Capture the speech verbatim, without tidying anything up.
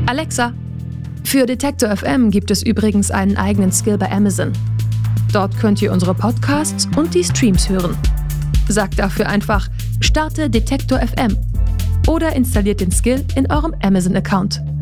Alexa. Für Detektor F M gibt es übrigens einen eigenen Skill bei Amazon. Dort könnt ihr unsere Podcasts und die Streams hören. Sagt dafür einfach Starte Detektor F M oder installiert den Skill in eurem Amazon-Account.